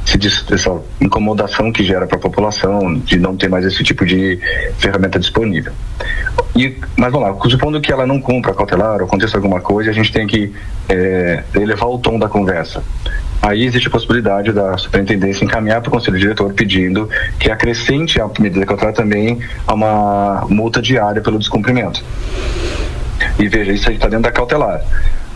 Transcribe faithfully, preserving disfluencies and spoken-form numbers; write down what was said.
esse, essa incomodação que gera para a população de não ter mais esse tipo de ferramenta disponível. E, mas vamos lá, supondo que ela não cumpra a cautelar ou aconteça alguma coisa, a gente tem que é, elevar o tom da conversa. Aí existe a possibilidade da superintendência encaminhar para o conselho diretor pedindo que acrescente a medida cautelar também a uma multa diária pelo descumprimento. E veja, isso aí está dentro da cautelar.